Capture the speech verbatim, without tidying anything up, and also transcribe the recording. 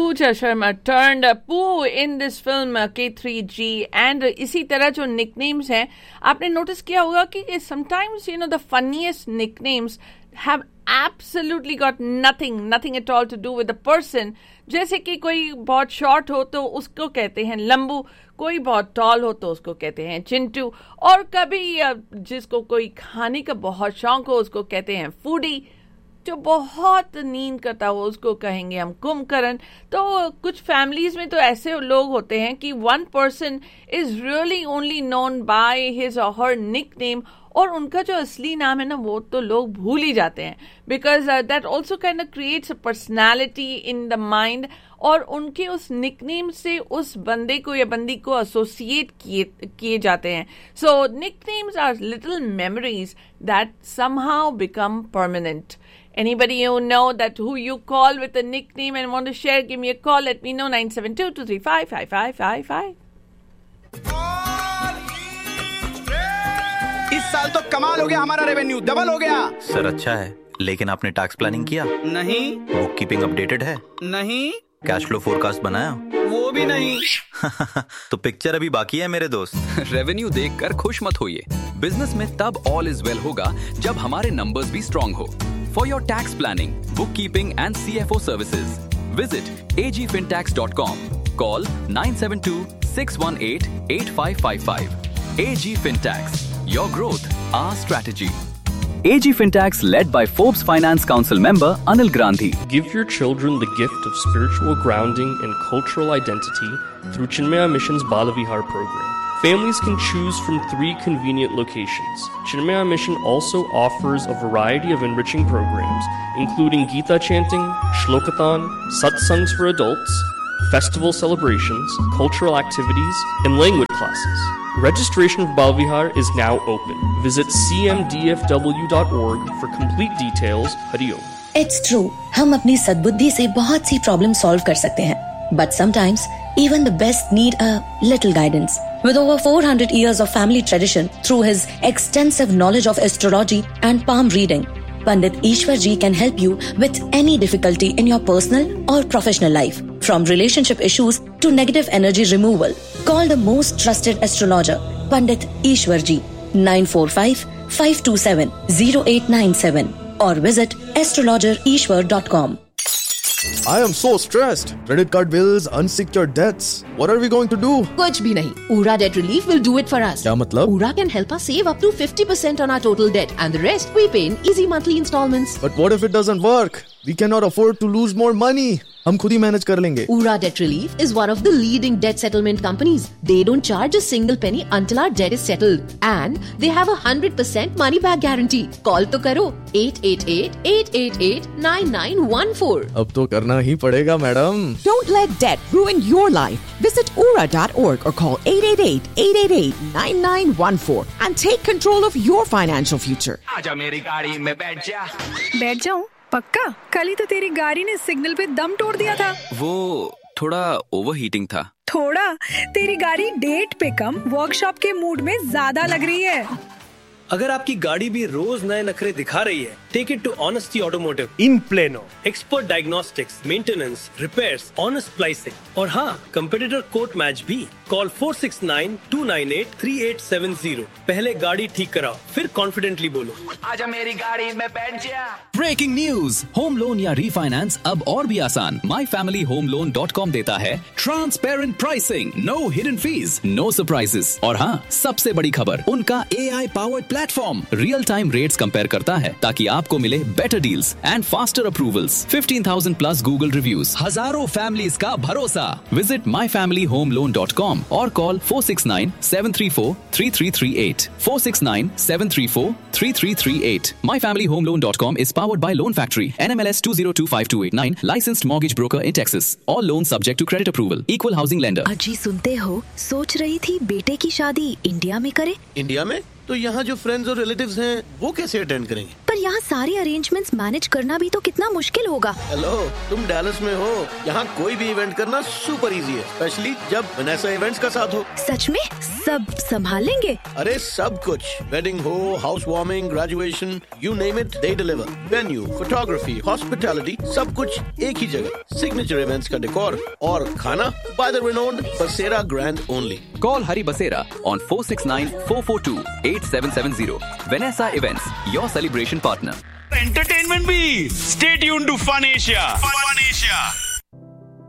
Pooja Sharma turned Pooh in this film K three G, and इसी तरह जो nicknames हैं, आपने notice किया होगा कि sometimes you know the funniest nicknames have absolutely got nothing nothing at all to do with the person. जैसे कि कोई बहुत short हो तो उसको कहते हैं लंबू, कोई बहुत tall हो तो उसको कहते हैं चिंटू, और कभी जिसको कोई खाने का बहुत शौक हो उसको कहते हैं फूडी, जो बहुत नींद करता हो उसको कहेंगे हम कुंभकर्ण. तो कुछ फैमिलीज में तो ऐसे लोग होते हैं कि one person is really only known by his और हर निकनेम, और उनका जो असली नाम है ना वो तो लोग भूल ही जाते हैं, because that also kind of creates a personality in the mind, और उनके उस निकनेम से उस बंदे को या बंदी को एसोसिएट किए किए जाते हैं. सो nicknames are little memories that somehow become permanent. Anybody you know that who you call with a nickname and want to share, give me a call. Let me know. nine seven two, two three five, five five five five. इस साल तो कमाल हो गया, हमारा revenue double हो गया. Sir अच्छा है, लेकिन आपने टैक्स प्लानिंग किया? नहीं. बुक कीपिंग अपडेटेड है? नहीं. कैश फ्लो फोरकास्ट बनाया? वो भी नहीं. तो पिक्चर अभी बाकी है मेरे दोस्त. रेवेन्यू देखकर खुश मत होइए. बिजनेस में तब ऑल इज वेल होगा जब हमारे नंबर्स भी स्ट्रॉन्ग हो. For your tax planning, bookkeeping and C F O services, visit a g fintax dot com. Call nine seven two, six one eight, eight five five five. A G Fintax, your growth, our strategy. A G Fintax led by Forbes Finance Council member Anil Gandhi. Give your children the gift of spiritual grounding and cultural identity through Chinmaya Mission's Balavihar program. Families can choose from three convenient locations. Chinmaya Mission also offers a variety of enriching programs, including Gita chanting, Shlokathon, satsangs for adults, festival celebrations, cultural activities, and language classes. Registration for Balvihar is now open. Visit c m d f w dot org for complete details. Hari Om. It's true. हम अपनी सद्बुद्धि से बहुत सी problem solve कर सकते हैं. But sometimes, even the best need a little guidance. With over four hundred years of family tradition, through his extensive knowledge of astrology and palm reading, Pandit Ishwar Ji can help you with any difficulty in your personal or professional life. From relationship issues to negative energy removal. Call the most trusted astrologer, Pandit Ishwar Ji, nine four five, five two seven, zero eight nine seven, or visit astrologer ishwar dot com. I am so stressed. Credit card bills, unsecured debts. What are we going to do? कुछ भी नहीं. Ura Debt Relief will do it for us. क्या मतलब? Ura can help us save up to fifty percent on our total debt, and the rest we pay in easy monthly installments. But what if it doesn't work? We cannot afford to lose more money. हम खुद ही manage कर लेंगे. Ura Debt Relief is one of the leading debt settlement companies. They don't charge a single penny until our debt is settled, and they have a hundred percent money back guarantee. Call तो करो eight eight eight, eight eight eight, nine nine one four. अब तो करना ही पड़ेगा madam. Don't let debt ruin your life. Visit ura dot org or call eight eight eight, eight eight eight, nine nine one four and take control of your financial future. आजा मेरी गाड़ी में बैठ जा. बैठ जाऊं? पक्का? कल ही तो तेरी गाड़ी ने सिग्नल पे दम तोड़ दिया था. वो थोड़ा ओवरहीटिंग था. थोड़ा? तेरी गाड़ी डेट पे कम वर्कशॉप के मूड में ज्यादा लग रही है. अगर आपकी गाड़ी भी रोज नए नखरे दिखा रही है, take it to honesty automotive in plano. Expert diagnostics, maintenance, repairs, honest pricing और हाँ, कंपेटिटर कोट मैच भी. Call four six nine, two nine eight, three eight seven zero. पहले गाड़ी ठीक कराओ, फिर कॉन्फिडेंटली बोलो आजा मेरी गाड़ी में बैठ जा. ब्रेकिंग न्यूज, होम लोन या रीफाइनेंस अब और भी आसान. My family home loan dot com देता है transparent pricing, no hidden fees, no surprises. और हाँ, सबसे बड़ी खबर, उनका ए I powered platform real time rates compare करता है ताकि आपको मिले better deals and faster approvals. fifteen thousand plus Google reviews, हजारों फैमिलीज का भरोसा. Visit my family home loan dot com or call four six nine, seven three four, three three three eight. four six nine, seven three four, three three three eight. my family home loan dot com is powered by Loan Factory, N M L S two zero two five two eight nine, licensed mortgage broker in Texas. All loans subject to credit approval. Equal housing lender. अजी सुनते हो, सोच रही थी बेटे की शादी India में करे. इंडिया में? तो यहाँ जो फ्रेंड्स और रिलेटिव्स हैं, वो कैसे अटेंड करेंगे? पर यहाँ सारे अरेंजमेंट्स मैनेज करना भी तो कितना मुश्किल होगा। हेलो, तुम डैलस में हो, यहाँ कोई भी इवेंट करना सुपर इजी है, स्पेशली जब वनेसा इवेंट्स का साथ हो। सच में सब संभाल लेंगे? अरे सब कुछ, वेडिंग हो, house warming, graduation, you name it, they deliver. Venue, photography, hospitality, सब कुछ एक ही जगह। सिग्नेचर इवेंट्स का डेकोर और खाना बाय द रिनोन्ड बसेरा grand only. Call Hari Basera on four six nine, four four two, eight seven seven zero. Vanessa Events, your celebration partner. Entertainment भी। Stay tuned to Fun Asia. Fun Asia.